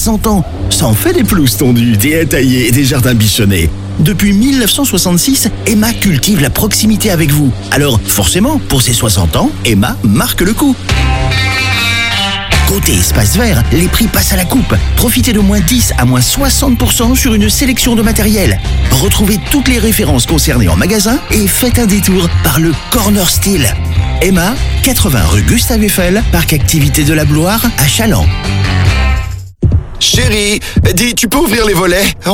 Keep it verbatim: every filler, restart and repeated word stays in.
soixante ans. Ça en fait des pelouses tondues, des haies taillées et des jardins bichonnés. Depuis mille neuf cent soixante-six, Emma cultive la proximité avec vous. Alors, forcément, pour ses soixante ans, Emma marque le coup. Côté espace vert, les prix passent à la coupe. Profitez de moins dix à moins soixante pour cent sur une sélection de matériel. Retrouvez toutes les références concernées en magasin et faites un détour par le Corner Style. Emma, quatre-vingts rue Gustave Eiffel, parc activité de la Bloire à Chaland. Chérie, dis, tu peux ouvrir les volets ?